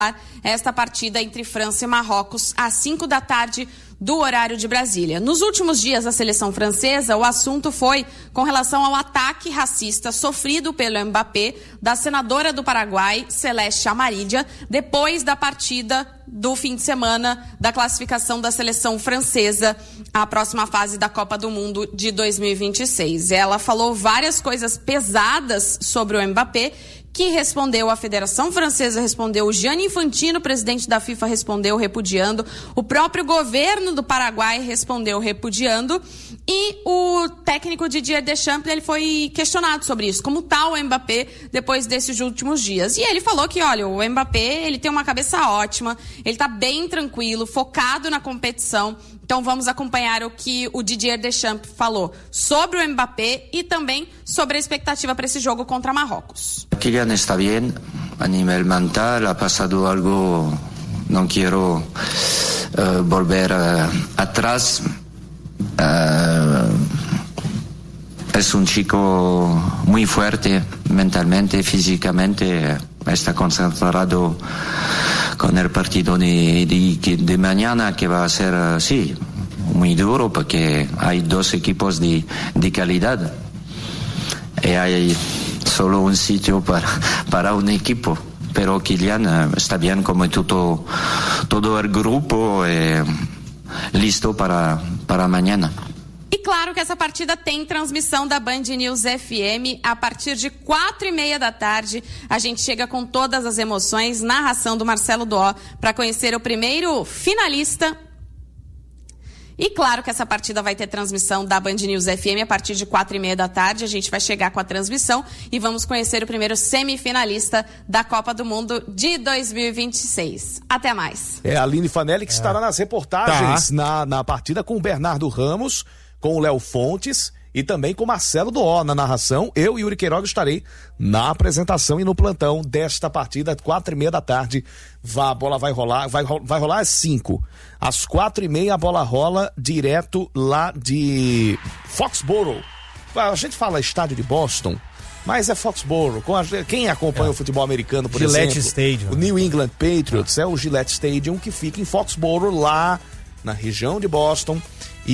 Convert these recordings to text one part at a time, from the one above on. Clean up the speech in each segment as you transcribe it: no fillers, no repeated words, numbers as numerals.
esta partida entre França e Marrocos às 5 da tarde do horário de Brasília. Nos últimos dias da seleção francesa, o assunto foi com relação ao ataque racista sofrido pelo Mbappé, da senadora do Paraguai, Celeste Amarilla, depois da partida do fim de semana da classificação da seleção francesa à próxima fase da Copa do Mundo de 2026. Ela falou várias coisas pesadas sobre o Mbappé, que respondeu, a Federação Francesa respondeu, o Gianni Infantino, presidente da FIFA, respondeu repudiando, o próprio governo do Paraguai respondeu repudiando, e o técnico Didier Deschamps, ele foi questionado sobre isso, como tá o Mbappé depois desses últimos dias. E ele falou que, olha, o Mbappé, ele tem uma cabeça ótima, ele tá bem tranquilo, focado na competição. Então vamos acompanhar o que o Didier Deschamps falou sobre o Mbappé e também sobre a expectativa para esse jogo contra Marrocos. Kylian está bien a nivel mental, ha pasado algo, no quiero volver atrás. Es un chico muy fuerte mentalmente, físicamente, está concentrado con el partido de mañana, que va a ser, sí, muy duro, porque hay dos equipos de calidad y hay solo un sitio para un equipo. Pero Kylian está bien como todo el grupo, listo para mañana. E claro que essa partida tem transmissão da Band News FM a partir de 4:30 da tarde. A gente chega com todas as emoções, narração do Marcelo Doó, para conhecer o primeiro finalista. E claro que essa partida vai ter transmissão da Band News FM a partir de 4:30 da tarde. A gente vai chegar com a transmissão e vamos conhecer o primeiro semifinalista da Copa do Mundo de 2026. Até mais. É a Aline Fanelli que estará nas reportagens na partida com o Bernardo Ramos, com o Léo Fontes e também com o Marcelo Doó na narração. Eu e Yuri Queiroga estarei na apresentação e no plantão desta partida, 4:30 da tarde. A bola vai rolar às 5. Às 4:30 a bola rola direto lá de Foxborough. A gente fala estádio de Boston, mas é Foxborough. Quem acompanha o futebol americano, por Gillette exemplo, Stadium. O New England Patriots é o Gillette Stadium, que fica em Foxborough, lá na região de Boston,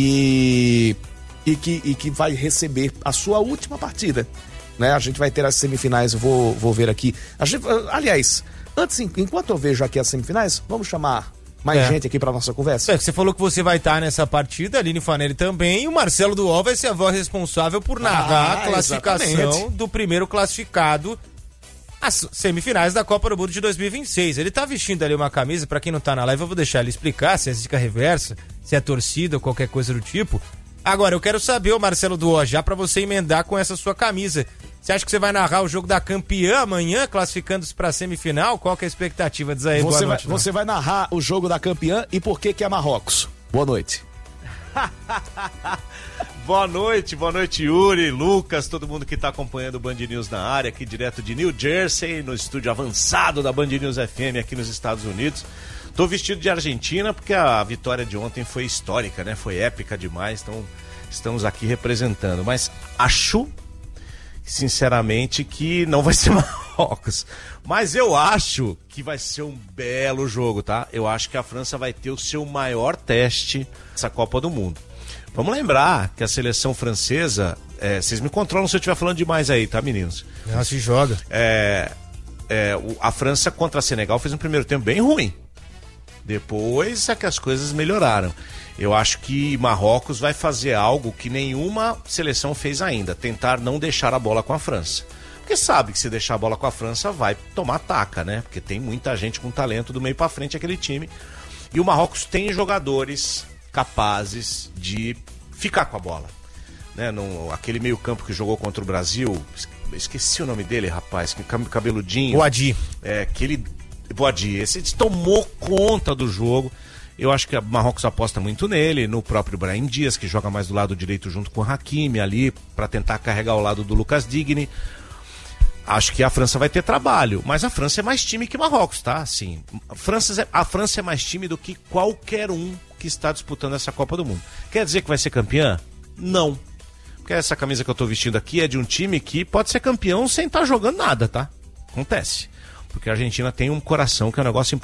e que vai receber a sua última partida, né? A gente vai ter as semifinais, eu vou ver aqui. Aliás, enquanto eu vejo aqui as semifinais, vamos chamar mais gente aqui para nossa conversa. Você falou que você vai estar nessa partida, a Aline Fanelli também, e o Marcelo Duó vai ser a voz responsável por narrar a classificação do primeiro classificado às semifinais da Copa do Mundo de 2026. Ele tá vestindo ali uma camisa, para quem não tá na live, eu vou deixar ele explicar se é zica reversa, se é torcida ou qualquer coisa do tipo. Agora, eu quero saber, ô Marcelo Duó, já pra você emendar com essa sua camisa, você acha que você vai narrar o jogo da campeã amanhã, classificando-se pra semifinal? Qual que é a expectativa? Diz aí, boa noite. Você vai narrar o jogo da campeã e por que é Marrocos? Boa noite. Boa noite Yuri, Lucas, todo mundo que tá acompanhando o Band News na área, aqui direto de New Jersey, no estúdio avançado da Band News FM aqui nos Estados Unidos. Tô vestido de Argentina porque a vitória de ontem foi histórica, né? Foi épica demais, então estamos aqui representando. Mas acho, sinceramente, que não vai ser Marrocos. Mas eu acho que vai ser um belo jogo, tá? Eu acho que a França vai ter o seu maior teste nessa Copa do Mundo. Vamos lembrar que a seleção francesa... vocês me controlam se eu estiver falando demais aí, tá, meninos? Não, se joga. A França contra a Senegal fez um primeiro tempo bem ruim. Depois é que as coisas melhoraram. Eu acho que Marrocos vai fazer algo que nenhuma seleção fez ainda, tentar não deixar a bola com a França. Porque sabe que se deixar a bola com a França vai tomar taca, né? Porque tem muita gente com talento do meio pra frente aquele time. E o Marrocos tem jogadores capazes de ficar com a bola, né? Aquele meio campo que jogou contra o Brasil, esqueci o nome dele, rapaz, que cabeludinho. Boadi. Boadi, esse tomou conta do jogo. Eu acho que a Marrocos aposta muito nele, no próprio Brahim Dias, que joga mais do lado direito junto com o Hakimi ali, para tentar carregar ao lado do Lucas Digne. Acho que a França vai ter trabalho, mas a França é mais time que Marrocos, tá? Assim, a França é mais time do que qualquer um que está disputando essa Copa do Mundo. Quer dizer que vai ser campeã? Não. Porque essa camisa que eu tô vestindo aqui é de um time que pode ser campeão sem estar jogando nada, tá? Acontece. Porque a Argentina tem um coração que é um negócio impressionante.